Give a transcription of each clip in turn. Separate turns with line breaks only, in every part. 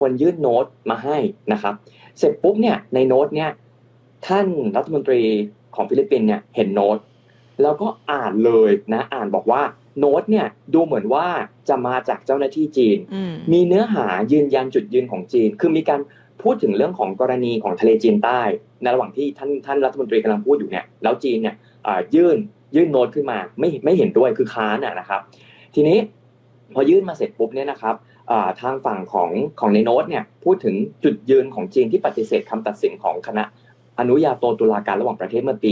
คนยื่นโน้ตมาให้นะครับเสร็จปุ๊บเนี่ยในโน้ตเนี่ยท่านรัฐมนตรีของฟิลิปปินส์เนี่ยเห็นโน้ตแล้วก็อ่านเลยนะอ่านบอกว่าโน้ตเนี่ยดูเหมือนว่าจะมาจากเจ้าหน้าที่จีนมีเนื้อหายืนยันจุดยืนของจีนคือมีการพูดถึงเรื่องของกรณีของทะเลจีนใต้ในระหว่างที่ท่านรัฐมนตรีกำลังพูดอยู่เนี่ยแล้วจีนเนี่ยยื่นโน้ตขึ้นมาไม่เห็นด้วยคือค้านนะครับทีนี้พอยื่นมาเสร็จปุ๊บเนี่ยนะครับทางฝั่งของในโน้ตเนี่ยพูดถึงจุดยืนของจีนที่ปฏิเสธคำตัดสินของคณะอนุญาโตตุลาการระหว่างประเทศเมื่อปี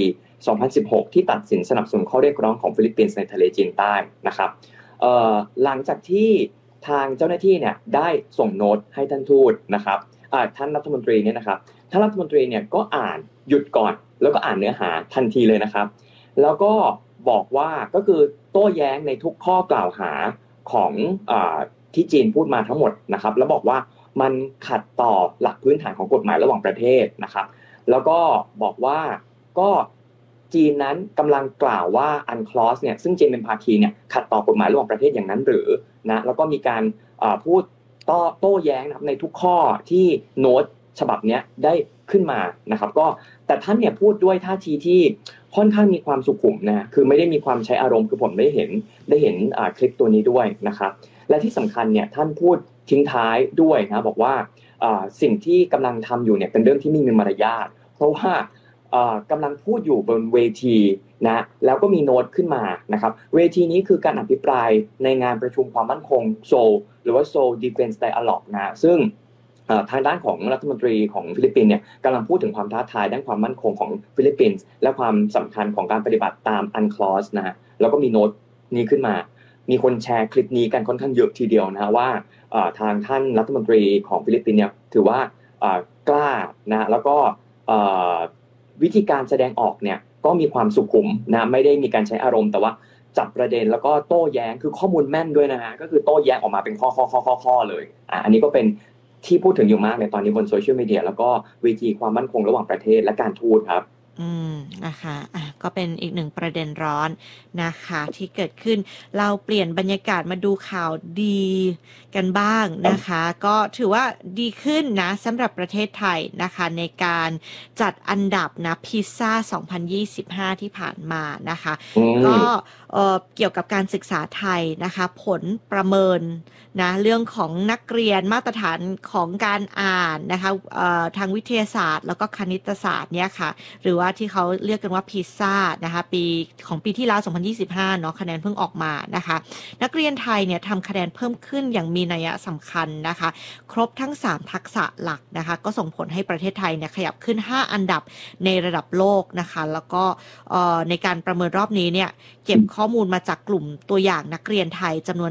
2016 ที่ตัดสินสนับสนุนข้อเรียกร้องของฟิลิปปินส์ในทะเลจีนใต้นะครับหลังจากที่ทางเจ้าหน้าที่เนี่ยได้ส่งโน้ตให้ท่านทูตนะครับท่านรัฐมนตรีเนี่ยนะครับท่านรัฐมนตรีเนี่ยก็อ่านหยุดก่อนแล้วก็อ่านเนื้อหาทันทีเลยนะครับแล้วก็บอกว่าก็คือโต้แย้งในทุกข้อกล่าวหาของที่จีนพูดมาทั้งหมดนะครับแล้วบอกว่ามันขัดต่อหลักพื้นฐานของกฎหมายระหว่างประเทศนะครับแล้วก็บอกว่าก็จีนนั้นกำลังกล่าวว่า UNCLOS เนี่ยซึ่งจีนเป็นภาคีเนี่ยขัดต่อกฎหมายระหว่างประเทศอย่างนั้นหรือนะแล้วก็มีการพูดโต้แย้งนะครับในทุกข้อที่โน้ตฉบับนี้ได้ขึ้นมานะครับก็แต่ท่านเนี่ยพูดด้วยท่าทีที่ค่อนข้างมีความสุขุมนะคือไม่ได้มีความใช้อารมณ์คือผมได้เห็นคลิปตัวนี้ด้วยนะครับและที่สำคัญเนี่ยท่านพูดทิ้งท้ายด้วยนะบอกว่าสิ่งที่กำลังทำอยู่เนี่ยเป็นเรื่องที่ไม่มีมารยาทเพราะว่ากำลังพูดอยู่บนเวทีนะแล้วก็มีโน้ตขึ้นมานะครับเวทีนี้คือการอภิปรายในงานประชุมความมั่นคงโซลหรือว่า Seoul Defense Dialogue นะซึ่งทางด้านของรัฐมนตรีของฟิลิปปินส์เนี่ยกำลังพูดถึงความท้าทายด้านความมั่นคงของฟิลิปปินส์และความสำคัญของการปฏิบัติตาม UNCLOS นะฮะแล้วก็มีโน้ตนี้ขึ้นมามีคนแชร์คลิปนี้กันค่อนข้างเยอะทีเดียวนะว่าทางท่านรัฐมนตรีของฟิลิปปินส์เนี่ยถือว่ากล้านะแล้วก็วิธีการแสดงออกเนี่ยก็มีความสุขุมนะไม่ได้มีการใช้อารมณ์แต่ว่าจับประเด็นแล้วก็โต้แย้งคือข้อมูลแม่นด้วยนะฮะก็คือโต้แย้งออกมาเป็นข้อเลยอันนี้ก็เป็นที่พูดถึงอยู่มากในตอนนี้บนโซเชียลมีเดียแล้วก็เวทีความมั่นคงระหว่างประเทศและการทูตครับ
นะคะก็เป็นอีกหนึ่งประเด็นร้อนนะคะที่เกิดขึ้นเราเปลี่ยนบรรยากาศมาดูข่าวดีกันบ้างนะคะก็ถือว่าดีขึ้นนะสำหรับประเทศไทยนะคะในการจัดอันดับนะพิซซ่า2025ที่ผ่านมานะคะก็เกี่ยวกับการศึกษาไทยนะคะผลประเมินนะเรื่องของนักเรียนมาตรฐานของการอ่านนะคะทางวิทยาศาสตร์แล้วก็คณิตศาสตร์เนี่ยค่ะหรือว่าที่เขาเรียกกันว่าพิซซ่านะคะปีที่แล้ว2025เนาะคะแนนเพิ่งออกมานะคะนักเรียนไทยเนี่ยทำคะแนนเพิ่มขึ้นอย่างมีนัยสำคัญนะคะครบทั้ง3ทักษะหลักนะคะก็ส่งผลให้ประเทศไทยเนี่ยขยับขึ้น5อันดับในระดับโลกนะคะแล้วก็ในการประเมินรอบนี้เนี่ยเก็บข้อมูลมาจากกลุ่มตัวอย่างนักเรียนไทยจำนวน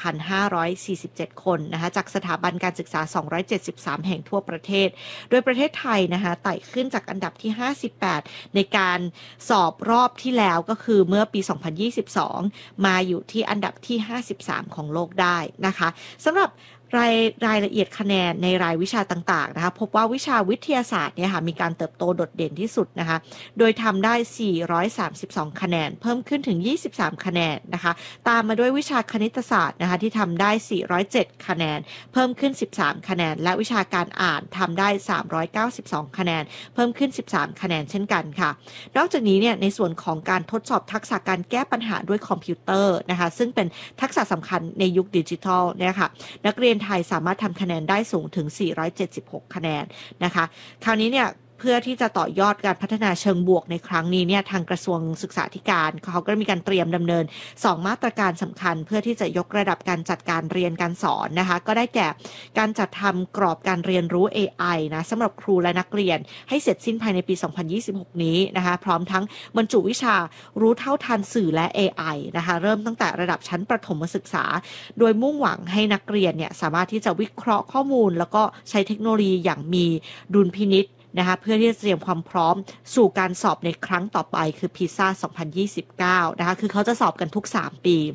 8,547 คนนะคะจากสถาบันการศึกษา273แห่งทั่วประเทศโดยประเทศไทยนะคะไต่ขึ้นจากอันดับที่58ในการสอบรอบที่แล้วก็คือเมื่อปี2022มาอยู่ที่อันดับที่53ของโลกได้นะคะสำหรับรายละเอียดคะแนนในรายวิชาต่างๆนะคะพบว่าวิชาวิทยาศาสตร์เนี่ยค่ะมีการเติบโตโดดเด่นที่สุดนะคะโดยทำได้432คะแนนเพิ่มขึ้นถึง23คะแนนนะคะตามมาด้วยวิชาคณิตศาสตร์นะคะที่ทำได้407คะแนนเพิ่มขึ้น13คะแนนและวิชาการอ่านทำได้392คะแนนเพิ่มขึ้น13คะแนนเช่นกันค่ะนอกจากนี้เนี่ยในส่วนของการทดสอบทักษะการแก้ปัญหาด้วยคอมพิวเตอร์นะคะซึ่งเป็นทักษะสำคัญในยุคดิจิทัลเนี่ยค่ะนักเรียนไทยสามารถทำคะแนนได้สูงถึง476คะแนนนะคะคราวนี้เนี่ยเพื่อที่จะต่อยอดการพัฒนาเชิงบวกในครั้งนี้เนี่ยทางกระทรวงศึกษาธิการเขาก็มีการเตรียมดำเนิน2มาตรการสำคัญเพื่อที่จะยกระดับการจัดการเรียนการสอนนะคะก็ได้แก่การจัดทำกรอบการเรียนรู้ AI นะสำหรับครูและนักเรียนให้เสร็จสิ้นภายในปี2026นี้นะคะพร้อมทั้งบรรจุวิชารู้เท่าทันสื่อและ AI นะคะเริ่มตั้งแต่ระดับชั้นประถมศึกษาโดยมุ่งหวังให้นักเรียนเนี่ยสามารถที่จะวิเคราะห์ข้อมูลแล้วก็ใช้เทคโนโลยีอย่างมีดุลพินิจนะคะเพื่อที่จะเตรียมความพร้อมสู่การสอบในครั้งต่อไปคือพิซซ่า2029นะคะคือเขาจะสอบกันทุก3ปี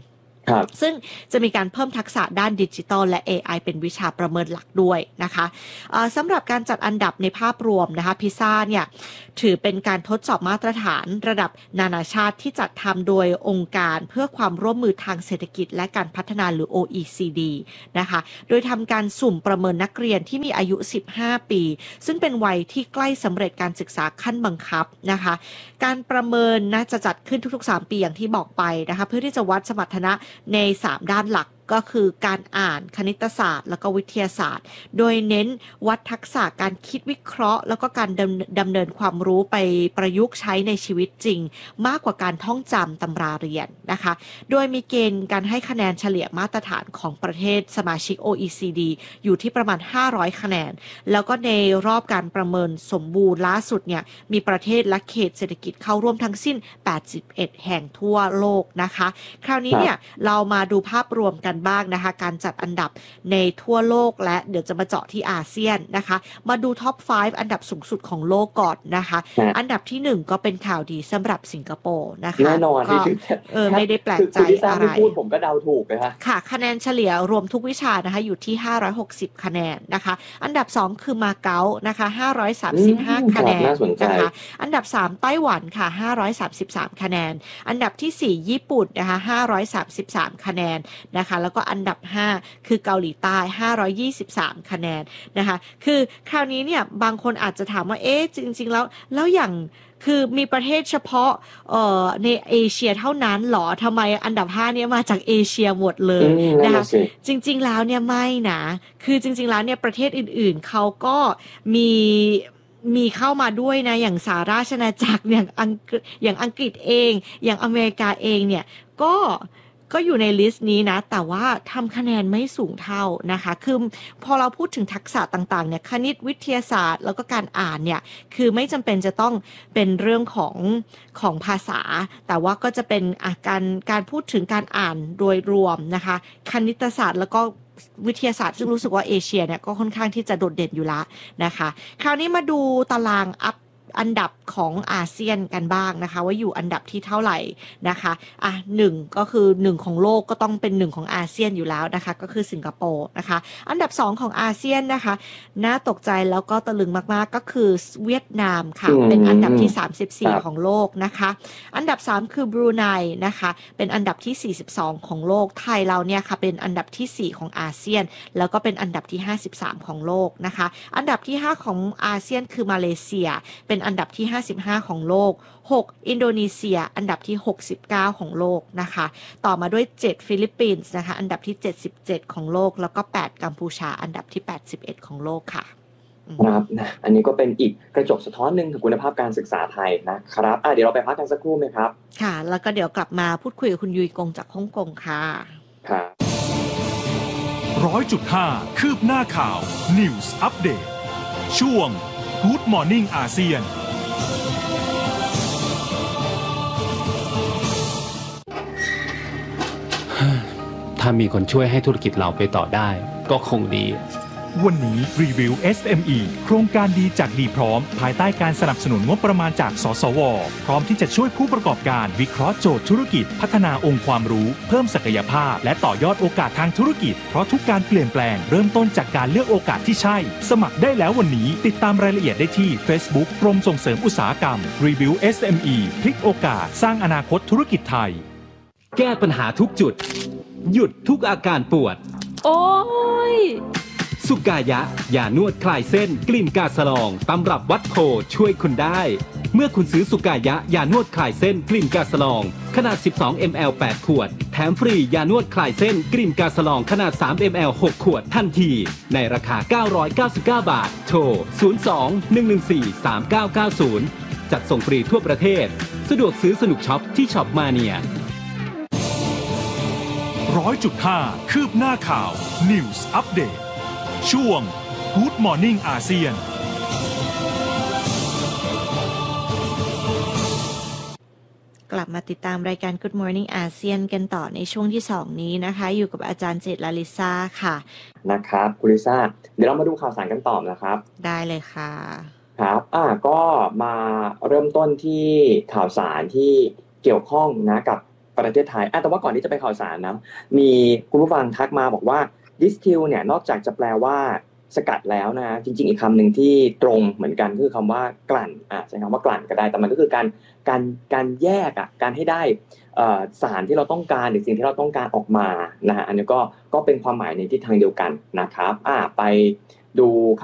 ซึ่งจะมีการเพิ่มทักษะด้านดิจิทัลและ AI เป็นวิชาประเมินหลักด้วยนะคะสำหรับการจัดอันดับในภาพรวมนะคะพิซ่าเนี่ยถือเป็นการทดสอบมาตรฐานระดับนานาชาติที่จัดทำโดยองค์การเพื่อความร่วมมือทางเศรษฐกิจและการพัฒนาหรือ OECD นะคะโดยทำการสุ่มประเมินนักเรียนที่มีอายุ 15 ปีซึ่งเป็นวัยที่ใกล้สำเร็จการศึกษาขั้นบังคับนะคะการประเมินนะจะจัดขึ้นทุกๆ 3 ปีอย่างที่บอกไปนะคะเพื่อที่จะวัดสมรรถนะใน 3 ด้านหลักก็คือการอ่านคณิตศาสตร์แล้วก็วิทยาศาสตร์โดยเน้นวัดทักษะการคิดวิเคราะห์แล้วก็การดำเนินความรู้ไปประยุกต์ใช้ในชีวิตจริงมากกว่าการท่องจำตำราเรียนนะคะโดยมีเกณฑ์การให้คะแนนเฉลี่ยมาตรฐานของประเทศสมาชิก OECD อยู่ที่ประมาณ500คะแนนแล้วก็ในรอบการประเมินสมบูรณ์ล่าสุดเนี่ยมีประเทศและเขตเศรษฐกิจเข้าร่วมทั้งสิ้น81แห่งทั่วโลกนะคะคราวนี้เนี่ยเรามาดูภาพรวมกันบ้างนะคะการจัดอันดับในทั่วโลกและเดี๋ยวจะมาเจาะที่อาเซียนนะคะมาดูท็อป 5 อันดับสูงสุดของโลกก่อนนะคะอันดับที่1ก็เป็นข่าวดีสำหรับสิงคโปร์นะคะ
แน่นอน
ก็ไม่ได้แปลกใจอะไร
พูดผมก็เดาถูกเลย
ค่ะคะแนนเฉลี่ยรวมทุกวิชานะคะอยู่ที่560คะแนนนะคะอันดับ2คือมาเก๊านะคะ535คะแนนนะคะอันดับ3ไต้หวันค่ะ533คะแนนอันดับที่4ญี่ปุ่นนะคะ533คะแนนนะคะแล้วก็อันดับ5คือเกาหลีใต้523คะแนนนะคะคือคราวนี้เนี่ยบางคนอาจจะถามว่าจริงๆแล้วอย่างคือมีประเทศเฉพาะในเอเชียเท่านั้นหรอทำไมอันดับ5เนี่ยมาจากเอเชียหมดเลยนะคะจริงๆแล้วเนี่ยไม่นะคือจริงๆแล้วเนี่ยประเทศอื่นๆเขาก็มีเข้ามาด้วยนะอย่างสหราชอาณาจักรอย่างอังกฤษเองอย่างอเมริกาเองเนี่ยก็อยู่ในลิสต์นี้นะแต่ว่าทำคะแนนไม่สูงเท่านะคะคือพอเราพูดถึงทักษะต่างๆเนี่ยคณิตวิทยาศาสตร์แล้วก็การอ่านเนี่ยคือไม่จำเป็นจะต้องเป็นเรื่องของภาษาแต่ว่าก็จะเป็นการพูดถึงการอ่านโดยรวมนะคะคณิตศาสตร์แล้วก็วิทยาศาสตร์ซึ่งรู้สึกว่าเอเชียเนี่ยก็ค่อนข้างที่จะโดดเด่นอยู่ละนะคะคราวนี้มาดูตารางอันดับของอาเซียนกันบ้างนะคะว่าอยู่อันดับที่เท่าไหร่นะคะ1ก็คือ1ของโลกก็ต้องเป็น1ของอาเซียนอยู่แล้วนะคะก็คือสิงคโปร์นะคะอันดับ2ของอาเซียนนะคะน่าตกใจแล้วก็ตะลึงมากๆก็คือเวียดนามค่ะเป็นอันดับที่34ของโลกนะคะอันดับ3คือบรูไนนะคะเป็นอันดับที่42ของโลกไทยเราเนี่ยค่ะเป็นอันดับที่4ของอาเซียนแล้วก็เป็นอันดับที่53ของโลกนะคะอันดับที่5ของอาเซียนคือมาเลเซียเป็นอันดับที่55ของโลก6อินโดนีเซียอันดับที่69ของโลกนะคะต่อมาด้วย7ฟิลิปปินส์นะคะอันดับที่77ของโลกแล้วก็8กัมพูชาอันดับที่81ของโลกค่ะ
ครับนะอันนี้ก็เป็นอีกกระจกสะท้อนหนึ่งถึงคุณภาพการศึกษาไทยนะครับเดี๋ยวเราไปพักกันสักครู่ไหมครับ
ค่ะแล้วก็เดี๋ยวกลับมาพูดคุยกับคุณยุยกงจากฮ่องกงค่ะ
ครับ
100.5 คืบหน้าข่าว News Update ช่วง Good Morning อาเซียน
ถ้ามีคนช่วยให้ธุรกิจเราไปต่อได้ก็คงดี
วันนี้รีวิว SME โครงการดีจากดีพร้อมภายใต้การสนับสนุนงบประมาณจากสสวพร้อมที่จะช่วยผู้ประกอบการวิเคราะห์โจทย์ธุรกิจพัฒนาองค์ความรู้เพิ่มศักยภาพและต่อยอดโอกาสทางธุรกิจเพราะทุกการเปลี่ยนแปลงเริ่มต้นจากการเลือกโอกาสที่ใช่สมัครได้แล้ววันนี้ติดตามรายละเอียดได้ที่ Facebook กรมส่งเสริมอุตสาหกรรมรีวิว SME พลิกโอกาสสร้างอนาคตธุรกิจไทย
แก้ปัญหาทุกจุดหยุดทุกอาการปวด
โอ้ย
สุกายะยานวดคลายเส้นกลิ่นกาสลองตำรับวัดโพช่วยคุณได้เมื่อคุณซื้อสุกายะยานวดคลายเส้นกลิ่นกาสลองขนาด12 ml 8 ขวดแถมฟรียานวดคลายเส้นกลิ่นกาสลองขนาด3 ml 6 ขวดทันทีในราคา999 บาทโทร02-114-3990จัดส่งฟรีทั่วประเทศสะดวกซื้อสนุกช็อปที่ช็อปมาเนีย
100.5 คืบหน้าข่าว News Update ช่วง Good Morning อาเซียน
กลับมาติดตามรายการ Good Morning อาเซียนกันต่อในช่วงที่2นี้นะคะอยู่กับอาจารย์เจตลลิซ่าค่ะ
นะครับคุณลิซ่าเดี๋ยวเรามาดูข่าวสารกันต่อนะครับ
ได้เลยค่ะ
ครับก็มาเริ่มต้นที่ข่าวสารที่เกี่ยวข้องนะกับประเทศไทยแต่ว่าก่อนที่จะไปข่าวสารนะมีคุณผู้ฟังทักมาบอกว่า distill เนี่ยนอกจากจะแปลว่าสกัดแล้วนะจริงๆอีกคำหนึ่งที่ตรงเหมือนกันคือคำว่ากลั่นใช้คำว่ากลั่นก็ได้แต่มันก็คือการแยกการให้ได้สารที่เราต้องการหรือสิ่งที่เราต้องการออกมานะฮะอันนี้ก็เป็นความหมายในทิศทางเดียวกันนะครับไปดู